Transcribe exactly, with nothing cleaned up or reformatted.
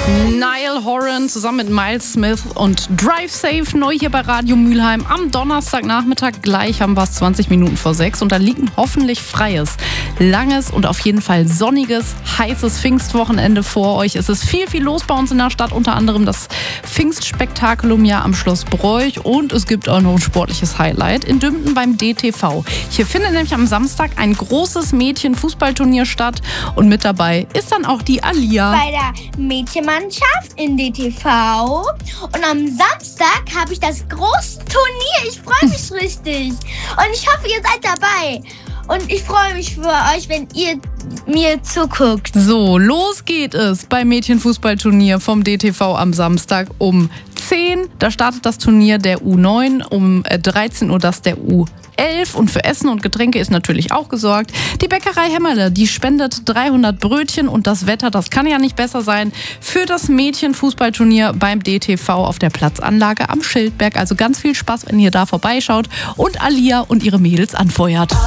Niall Horan zusammen mit Miles Smith und Drive Safe neu hier bei Radio Mülheim. Am Donnerstagnachmittag gleich haben wir es zwanzig Minuten vor sechs und da liegt ein hoffentlich freies, langes und auf jeden Fall sonniges, heißes Pfingstwochenende vor euch. Es ist viel, viel los bei uns in der Stadt, unter anderem das Pfingstspektakulum ja am Schloss Broich und es gibt auch noch ein sportliches Highlight in Dümpten beim D T V. Hier findet nämlich am Samstag ein großes Mädchen-Fußballturnier statt und mit dabei ist dann auch die Alia. Bei der Mädchenmannschaft in D T V und am Samstag habe ich das große Turnier. Ich freue mich richtig und ich hoffe, ihr seid dabei. Und ich freue mich für euch, wenn ihr mir zuguckt. So, los geht es beim Mädchenfußballturnier vom D T V am Samstag um zehn. Da startet das Turnier der U neun, um dreizehn Uhr das der U elf. Und für Essen und Getränke ist natürlich auch gesorgt. Die Bäckerei Hämmerle, die spendet dreihundert Brötchen und das Wetter, das kann ja nicht besser sein, für das Mädchenfußballturnier beim D T V auf der Platzanlage am Schildberg. Also ganz viel Spaß, wenn ihr da vorbeischaut und Alia und ihre Mädels anfeuert.